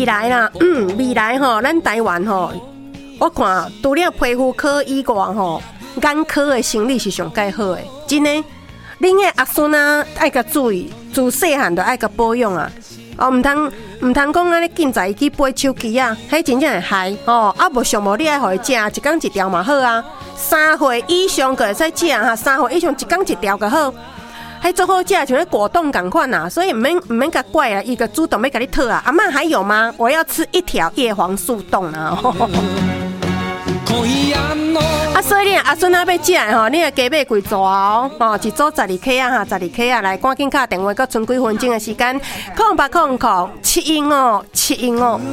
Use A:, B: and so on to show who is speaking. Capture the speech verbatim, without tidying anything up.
A: 未来啦，嗯，未来吼，咱台湾吼，我看除了皮肤科以外吼，眼科的生理是上介好的，真的。恁的阿孙啊，爱甲注意，自细汉就爱甲保养啊。哦，唔通唔通讲安尼紧在去买手机啊，迄真正会害哦。啊，无上无你爱互伊食，一工一条嘛好啊。三岁以上个会使食哈，三岁以上一工一条个好。迄做好食，像咧果冻共款啊，所以唔免唔免甲怪啊，伊个主动要甲你讨啊。阿嬷还有吗？我要吃一条叶黄素冻啊。啊，所以你阿孙仔要食吼，你个加买几组哦，哦，一组十二克啊哈，十二克啊，来赶紧打电话，搁剩几分钟的时间，空八空空七英哦，七英哦。